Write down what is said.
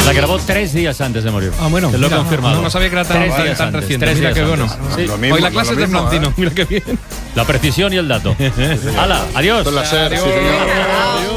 La grabó 3 días antes de morir. Ah, bueno. Te lo he confirmado. No sabía que era tan reciente. Mira qué bueno. Hoy la clase es de Francino. Mira qué bien. La precisión y el dato. ¡Hala! ¡Adiós! Con la SER, sí, señor. Adiós.